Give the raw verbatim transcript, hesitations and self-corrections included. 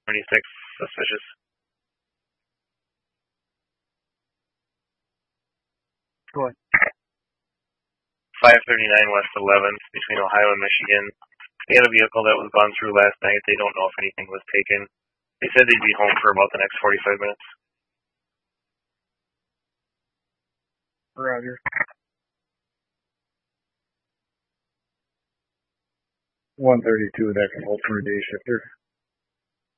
twenty-six, suspicious. Go ahead. five thirty-nine West eleventh, between Ohio and Michigan. They had a vehicle that was gone through last night. They don't know if anything was taken. They said they'd be home for about the next forty-five minutes. Roger. one thirty-two, that's called for a day shifter.